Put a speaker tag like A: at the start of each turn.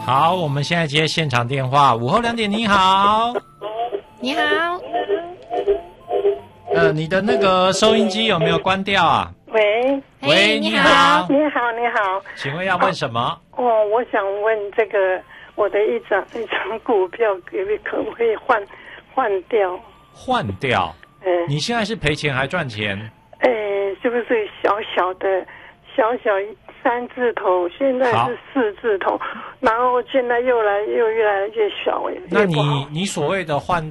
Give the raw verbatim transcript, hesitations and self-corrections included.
A: 好，我们现在接现场电话。午后两点，你好。
B: 你好。
A: 呃，你的那个收音机有没有关掉啊？
C: 喂，
A: 喂，你
B: 你好
A: 好，
C: 你好，你好。
A: 请问要问什么？
C: 哦，我想问这个我的一张一张股票可可不可以换换掉？
A: 换掉？
C: 呃，
A: 你现在是赔钱还赚钱？
C: 呃，是不是小小的小小三字头，现在
A: 好
C: 是四字头，然后现在又来又越来越小，哎，
A: 那你
C: 越不好
A: 你所谓的换